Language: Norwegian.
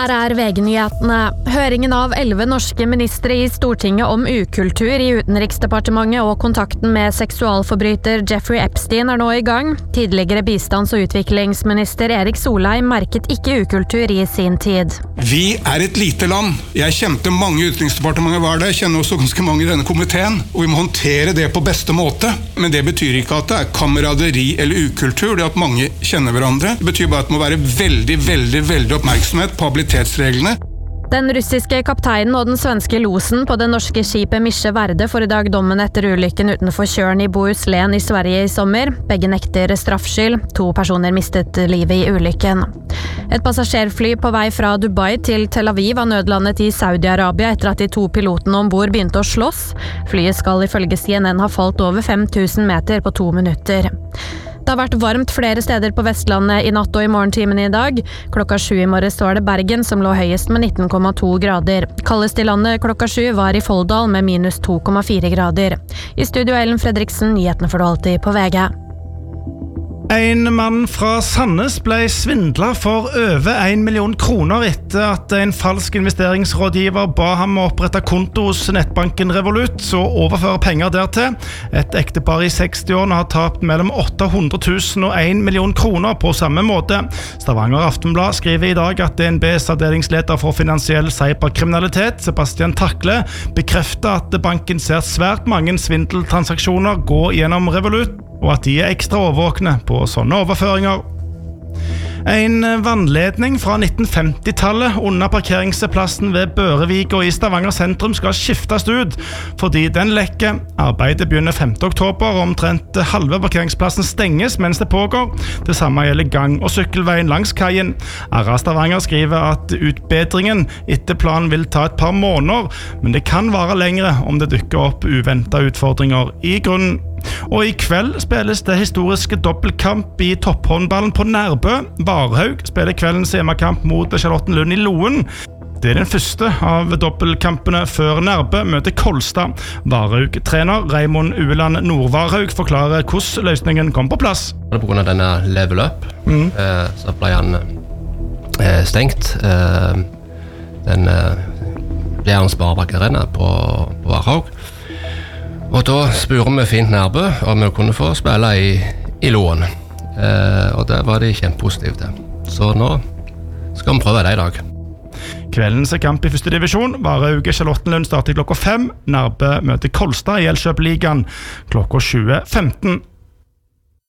Her VG-nyhetene. Høringen av 11 norske ministre i Stortinget om ukultur i Utenriksdepartementet og kontakten med seksualforbryter Jeffrey Epstein nå i gang. Tidligere bistands- og utviklingsminister Erik Solheim merket ikke ukultur i sin tid. Vi et lite land. Jeg kjente mange i Utenriksdepartementet var det. Jeg kjenner også ganske mange i denne komiteen. Og vi må håndtere det på beste måte. Men det betyr ikke at det kameraderi eller ukultur. Det at mange kjenner hverandre. Det betyr bare at det må være veldig oppmerksomhet på habilitetsreglene. Den russiske kapteinen og den svenske losen på det norske skipet Misje Verde får i dag dommen etter ulykken utenfor Tjørn i Bohuslän i Sverige i sommer. Begge nekter straffskyld. 2 personer mistet livet i ulykken. Et passasjerfly på vei fra Dubai til Tel Aviv var nødlandet i Saudi-Arabia etter at de 2 pilotene ombord begynte å slåss. Flyet skal ifølge CNN ha falt over 5000 meter på 2 minutter. Det har vært varmt flere steder på Vestlandet i natt og i morgentimene i dag. Klokka 7 i morges var det Bergen som lå høyest med 19,2 grader. Kaldest i landet klokka 7 var i Folldal med minus 2,4 grader. I studio Ellen Fredriksen, nyhetene får du alltid på VG. En mann fra Sandnes ble svindlet for over 1 million kroner etter at en falsk investeringsrådgiver ba ham å opprette konto hos nettbanken Revolut og overføre penger dertil. Et ektepar i 60-årene har tapt mellom 800 000 og 1 million kroner på samme måte. Stavanger Aftenblad skriver i dag at DNBs avdelingsleder for finansiell cyberkriminalitet, Sebastian Takle, bekrefter at banken ser svært mange svindeltransaksjoner gå gjennom Revolut, og at de ekstra overvåkne på sånne overføringer. En vannledning fra 1950-tallet under parkeringsplassen ved Børevika i Stavanger sentrum skal skiftes ut fordi den lekker. Arbeidet begynner 5. oktober, og omtrent halve parkeringsplassen stenges mens det pågår. Det samme gjelder gang- og sykkelveien langs kaien. RA Stavanger skriver at utbedringen etter planen vil ta et par måneder, men det kan vare lengre om det dukker opp uventede utfordringer i grunnen. Og i kveld spilles det historiske dobbeltkamp i topphåndballen på Nærbø. Varhaug spiller kveldens hjemmekamp mot Charlottenlund i Loen. Det den første av dobbeltkampene før Nærbø møter Kolstad. Varhaug-trener Raymond Ueland Nordvarhaug forklarer hvordan løsningen kom på plass. På grunn av denne level up, så ble han stengt. Den ble han sparebakkerenne på Varhaug. Og da spurte vi fint Nærbø om vi kunne få spille i Loen. Og det var de kjempepositive til. Så nå skal vi prøve det i dag. Kveldens kamp i første divisjon. Varhaug Charlottenlund starter klokka 5. Nærbø møter Kolstad i Elkjøp-ligaen klokka 20:15.